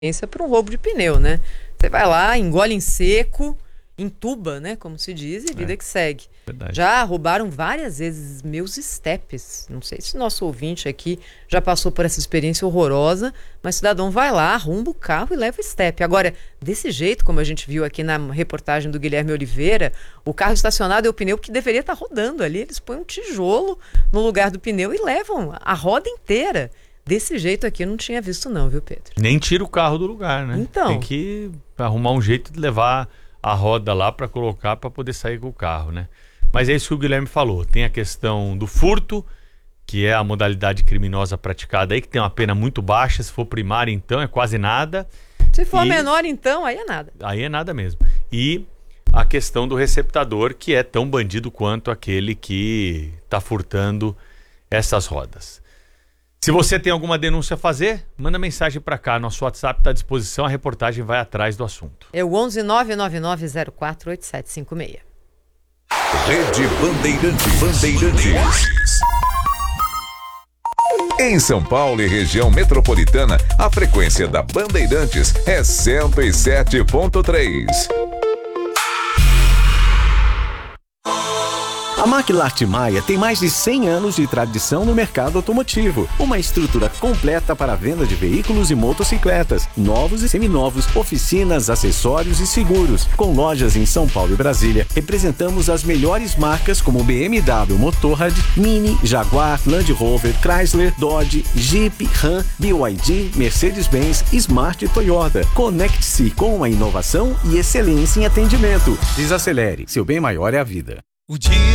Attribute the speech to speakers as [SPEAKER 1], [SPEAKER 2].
[SPEAKER 1] para um roubo de pneu, né? Você vai lá, engole em seco, entuba, né? Como se diz, e vida que segue.
[SPEAKER 2] Verdade.
[SPEAKER 1] Já roubaram várias vezes meus stepes. Não sei se nosso ouvinte aqui já passou por essa experiência horrorosa, mas o cidadão vai lá, arromba o carro e leva o step. Agora, desse jeito, como a gente viu aqui na reportagem do Guilherme Oliveira, o carro estacionado é o pneu que deveria estar rodando ali. Eles põem um tijolo no lugar do pneu e levam a roda inteira. Desse jeito aqui eu não tinha visto não, viu, Pedro?
[SPEAKER 2] Nem tira o carro do lugar, né?
[SPEAKER 1] Então.
[SPEAKER 2] Tem que arrumar um jeito de levar a roda lá para colocar para poder sair com o carro, né? Mas é isso que o Guilherme falou. Tem a questão do furto, que é a modalidade criminosa praticada aí, que tem uma pena muito baixa. Se for primária, então, é quase nada.
[SPEAKER 1] Se for menor, então, aí é nada.
[SPEAKER 2] Aí é nada mesmo. E a questão do receptador, que é tão bandido quanto aquele que está furtando essas rodas. Se você tem alguma denúncia a fazer, manda mensagem para cá. Nosso WhatsApp está à disposição, a reportagem vai atrás do assunto.
[SPEAKER 1] É o 11 999048756.
[SPEAKER 3] Rede Bandeirantes. Em São Paulo e região metropolitana, a frequência da Bandeirantes é 107.3.
[SPEAKER 4] A Maquilarte Maia tem mais de 100 anos de tradição no mercado automotivo. Uma estrutura completa para a venda de veículos e motocicletas, novos e seminovos, oficinas, acessórios e seguros. Com lojas em São Paulo e Brasília, representamos as melhores marcas como BMW Motorrad, Mini, Jaguar, Land Rover, Chrysler, Dodge, Jeep, Ram, BYD, Mercedes-Benz, Smart e Toyota. Conecte-se com a inovação e excelência em atendimento. Desacelere, seu bem maior é a vida.